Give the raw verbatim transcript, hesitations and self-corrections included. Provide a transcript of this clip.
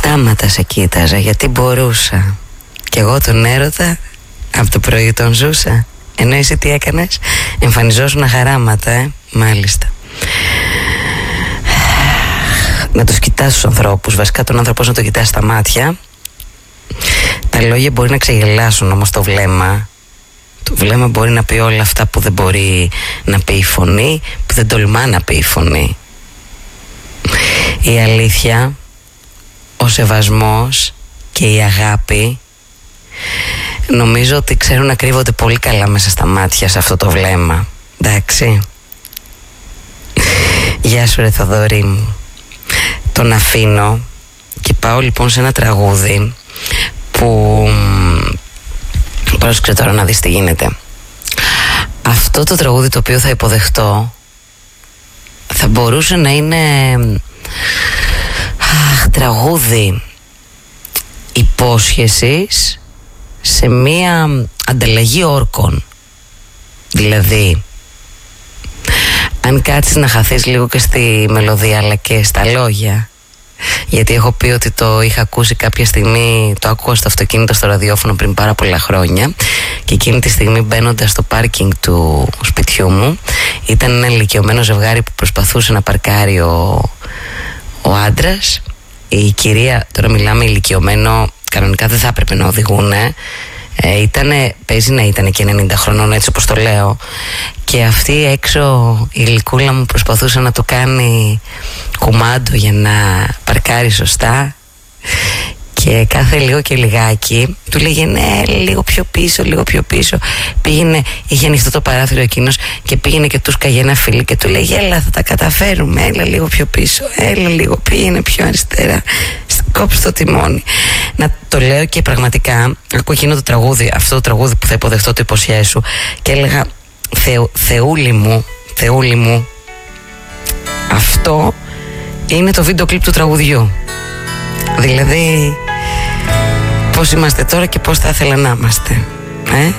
Στάματα σε κοίταζα γιατί μπορούσα. Κι εγώ τον έρωτα από το πρωί τον ζούσα. Ενώ εσύ τι έκανες? Εμφανιζόσουν αχαράματα, ε? Μάλιστα. Να τους κοιτάς τους ανθρώπους. Βασικά τον άνθρωπο να το κοιτάς στα μάτια. Τα λόγια μπορεί να ξεγελάσουν, όμως το βλέμμα, το βλέμμα μπορεί να πει όλα αυτά που δεν μπορεί να πει η φωνή, που δεν τολμά να πει η φωνή. Η αλήθεια, ο σεβασμός και η αγάπη νομίζω ότι ξέρουν να κρύβονται πολύ καλά μέσα στα μάτια σε αυτό το βλέμμα. Εντάξει. Γεια σου ρε Θοδωρή μου. Τον αφήνω και πάω λοιπόν σε ένα τραγούδι που πρόσεξε τώρα να δεις τι γίνεται. Αυτό το τραγούδι το οποίο θα υποδεχτώ θα μπορούσε να είναι αχ, τραγούδι υπόσχεσης σε μία ανταλλαγή όρκων. Δηλαδή, αν κάτσεις να χαθείς λίγο και στη μελωδία αλλά και στα λόγια, γιατί έχω πει ότι το είχα ακούσει κάποια στιγμή, το ακούω στο αυτοκίνητο στο ραδιόφωνο πριν πάρα πολλά χρόνια, και εκείνη τη στιγμή μπαίνοντας στο πάρκινγκ του σπιτιού μου ήταν ένα ηλικιωμένο ζευγάρι που προσπαθούσε να παρκάρει ο, ο άντρας. Η κυρία, τώρα μιλάμε ηλικιωμένο, κανονικά δεν θα έπρεπε να οδηγούν, ε. Ε, ήτανε, παίζει να ήταν και ενενήντα χρονών, έτσι όπως το λέω, και αυτή έξω η γλυκούλα μου προσπαθούσε να το κάνει κουμάντο για να παρκάρει σωστά, και κάθε λίγο και λιγάκι του λέγε ναι, λίγο πιο πίσω, λίγο πιο πίσω. Πήγαινε, είχε ανοιχτό το παράθυρο εκείνος και πήγαινε και του σκαγε ένα φίλι και του λέγε έλα, θα τα καταφέρουμε, έλα λίγο πιο πίσω, έλα λίγο, πήγαινε πιο αριστερά, κόψε το τιμόνι. Να το λέω και πραγματικά ακούω εκείνο το τραγούδι, αυτό το τραγούδι που θα υποδεχτώ, το υποσχέσου, και έλεγα Θεου, Θεούλη μου, Θεούλη μου, αυτό είναι το βίντεο κλιπ του τραγουδιού. Δηλαδή πώς είμαστε τώρα και πώς θα ήθελα να είμαστε, ε?